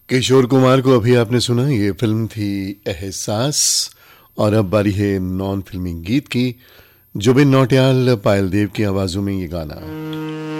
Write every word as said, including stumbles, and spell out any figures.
किशोर कुमार को अभी आपने सुना, ये फिल्म थी एहसास। और अब बारी है नॉन फिल्मी गीत की। जुबिन नौटियाल, पायल देव की आवाज़ों में ये गाना।